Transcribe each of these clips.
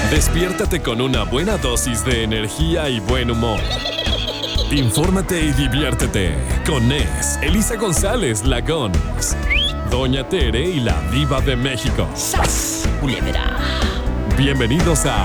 Despiértate con una buena dosis de energía y buen humor. Infórmate y diviértete con Nes, Elisa González, la Gons, Doña Tere y la Diva de México. ¡Sas, culebra! Bienvenidos a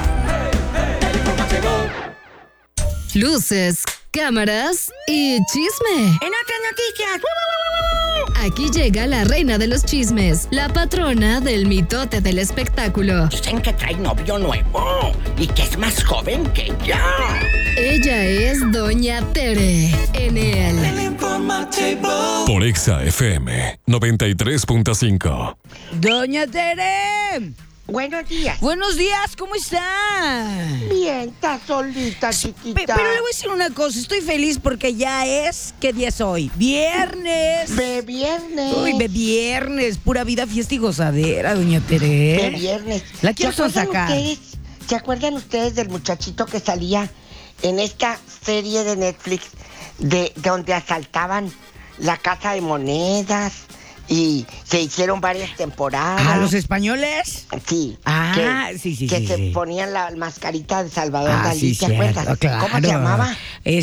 Luces, cámaras y chisme. En otras noticias. Aquí llega la reina de los chismes, la patrona del mitote del espectáculo. Dicen que trae novio nuevo y que es más joven que ella. Ella es Doña Tere en el por Exa FM 93.5. Doña Tere. Buenos días. Buenos días, ¿cómo está? Bien, está solita, chiquita. Pero le voy a decir una cosa, estoy feliz porque ya es, ¿qué día es hoy? Viernes. De viernes. Uy, de viernes, pura vida, fiesta y gozadera, doña Tere. De viernes. La quiero sacar. ¿Se acuerdan ustedes del muchachito que salía en esta serie de Netflix de donde asaltaban la Casa de Monedas? Y se hicieron varias temporadas. ¿A los españoles? Sí. Sí. Que se ponían la mascarita de Salvador Dalí, Sí, ¿te acuerdas? Claro. ¿Cómo se llamaba?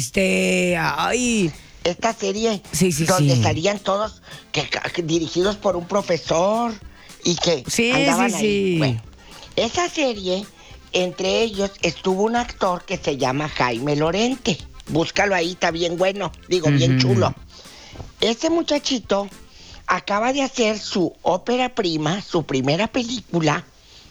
Esta serie donde salían todos dirigidos por un profesor y que andaban ahí. Bueno, esa serie, entre ellos estuvo un actor que se llama Jaime Lorente. Búscalo ahí, está bien bueno, bien chulo. Ese muchachito acaba de hacer su ópera prima, su primera película,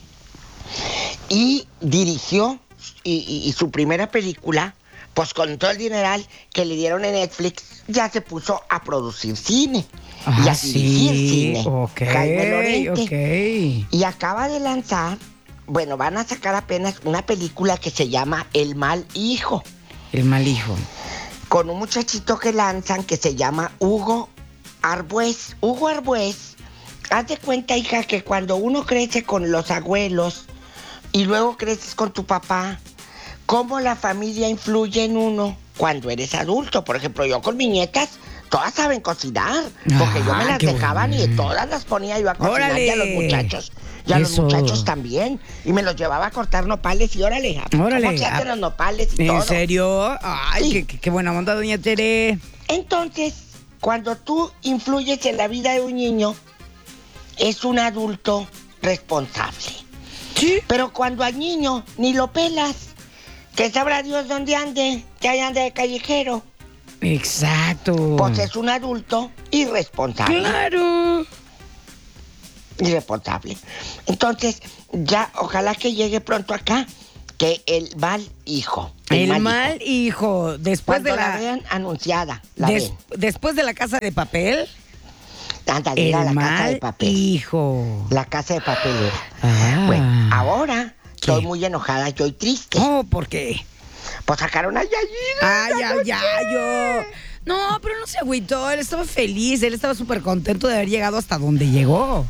y dirigió y su primera película, pues con todo el dineral que le dieron en Netflix, ya se puso a producir cine y a dirigir cine. Jaime Lorente. Y acaba de lanzar, van a sacar apenas una película que se llama El Mal Hijo. El Mal Hijo. Con un muchachito que lanzan que se llama Hugo Arbuez. Hugo Arbuez, haz de cuenta, hija, que cuando uno crece con los abuelos y luego creces con tu papá, cómo la familia influye en uno cuando eres adulto. Por ejemplo, yo con mis nietas, todas saben cocinar, porque yo me las dejaban y todas las ponía yo a cocinar. ¡Órale! Y a los muchachos. Y a los muchachos también. Y me los llevaba a cortar nopales y órale. ¿Cómo se hacen los nopales y todo? ¿En serio? Ay, Sí. qué buena onda, doña Tere. Entonces, cuando tú influyes en la vida de un niño, es un adulto responsable. Sí. Pero cuando al niño ni lo pelas, que sabrá Dios dónde ande, que ahí ande de callejero, Exacto. pues es un adulto irresponsable. Claro. Irresponsable. Entonces, ya ojalá que llegue pronto acá, que El Mal Hijo. El Mal Hijo. Después Cuando de la vean anunciada, ven. Después de La Casa de Papel. Ándale, era El La Casa de Mal Papel. Hijo. La Casa de Papel era. Ah. Bueno, ahora ¿Qué? estoy muy enojada, yo y triste. Oh, ¿por qué? Pues sacaron a Yayiro. Yo. No, pero no se agüitó, él estaba feliz, él estaba súper contento de haber llegado hasta donde llegó.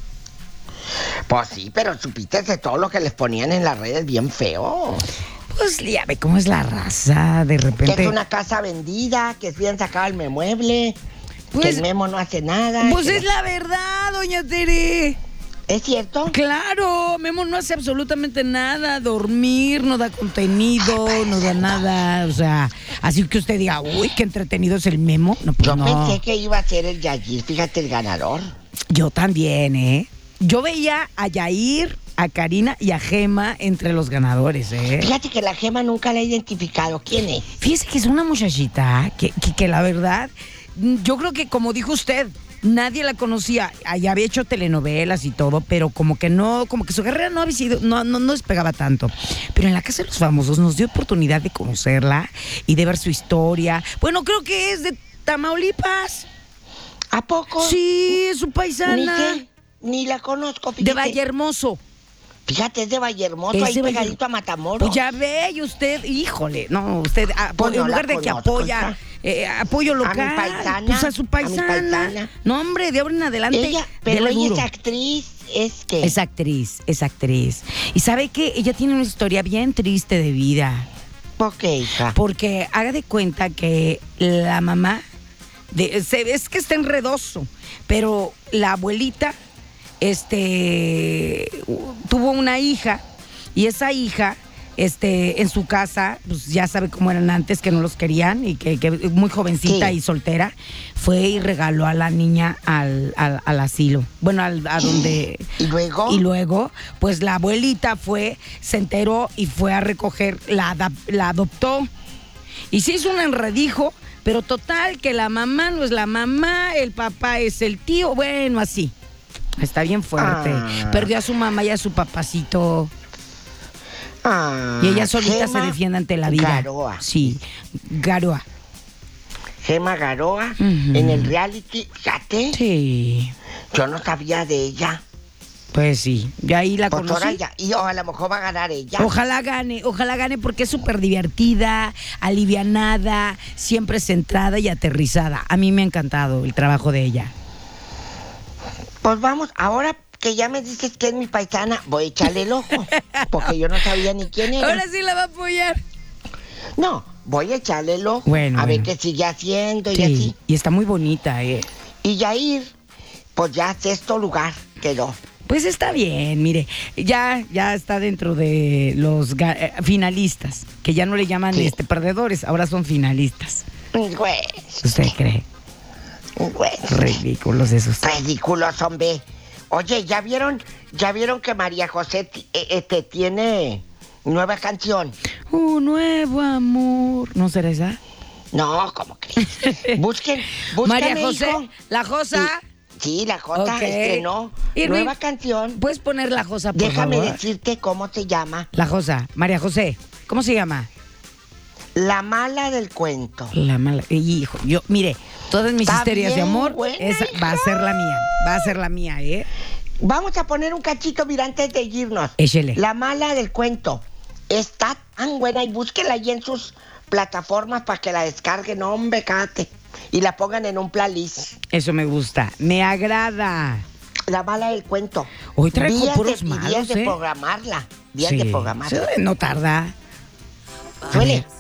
Pues sí, pero supiste de todo lo que les ponían en las redes bien feo. Pues ya ve cómo es la raza, de repente. Que es una casa vendida, que es bien sacado el memueble, Pues- que el Memo no hace nada. Pues que es la verdad, doña Tere. ¿Es cierto? Claro, Memo no hace absolutamente nada, dormir, no da contenido, no da nada, o sea, así que usted diga, uy, qué entretenido es el Memo. No, pues Yo no. pensé que iba a ser el Yayir, fíjate, el ganador. Yo también, ¿eh? Yo veía a Yair, a Karina y a Gema entre los ganadores, ¿eh? Fíjate que la Gema nunca la he identificado. ¿Quién es? Fíjese que es una muchachita que la verdad, yo creo que como dijo usted, nadie la conocía. Ya había hecho telenovelas y todo, pero como que su carrera no había sido, no despegaba tanto. Pero en La Casa de los Famosos nos dio oportunidad de conocerla y de ver su historia. Bueno, creo que es de Tamaulipas. ¿A poco? Sí, es su paisana. Ni la conozco, fíjate. De Vallehermoso. Fíjate, es de Vallehermoso, Es ahí de pegadito a Matamoros. Pues ya ve, y usted, híjole, no, usted, Pues no en lugar la de que conozco, apoya, apoyo local, A mi paisana, pues a su a mi paisana. paisana. No, hombre, de ahora en adelante. Ella, pero dele ella duro. es actriz, ¿es qué? Es actriz. Y ¿sabe qué? Ella tiene una historia bien triste de vida. ¿Por qué, hija? Porque haga de cuenta que la mamá, es que está enredoso, pero la abuelita, tuvo una hija, y esa hija en su casa, pues ya sabe cómo eran antes, que no los querían y que muy jovencita y soltera, fue y regaló a la niña al asilo. Bueno, a donde... ¿Y luego? Y luego, pues la abuelita se enteró y fue a recoger, la adoptó. Y se hizo un enredijo, pero total, que la mamá no es la mamá, el papá es el tío, bueno, así. Está bien fuerte. Perdió a su mamá y a su papacito. Y ella solita se defiende ante la vida. Garoa. Sí, Garoa. Gema Garoa, en el reality, fíjate. Sí. Yo no sabía de ella. Pues sí, yo ahí la conocí. Y a lo mejor va a ganar ella. Ojalá gane porque es súper divertida, alivianada, siempre centrada y aterrizada. A mí me ha encantado el trabajo de ella. Pues vamos, ahora que ya me dices que es mi paisana, voy a echarle el ojo, porque yo no sabía ni quién era. Ahora sí la va a apoyar. No, voy a echarle el ojo, bueno, ver qué sigue haciendo sí, y así. Y está muy bonita, Y Yair, pues ya 6º lugar quedó. Pues está bien, mire, ya está dentro de los finalistas, que ya no le llaman perdedores, ahora son finalistas. Güey. ¿Usted cree? Güey. Ridículos esos. Ridículos, hombre. Oye, ¿ya vieron que María José tiene nueva canción? Nuevo amor. ¿No será esa? No, ¿cómo crees? Busquen María José, hijo. la Josa. Sí, la Jota estrenó nueva canción. ¿Puedes poner la Josa, por Déjame favor? decirte cómo se llama. La Josa, María José. ¿Cómo se llama? La mala del cuento. La mala. Hijo, mire, todas mis histerias de amor, buena, esa va a ser la mía. Va a ser la mía, ¿eh? Vamos a poner un cachito, mira, antes de irnos. Échele. La mala del cuento. Está tan buena y búsquela ahí en sus plataformas para que la descarguen, hombre, cállate. Y la pongan en un playlist. Eso me gusta, me agrada. La mala del cuento. Hoy traigo puros malos, días de programarla. Días de programarla. No tarda. Suele.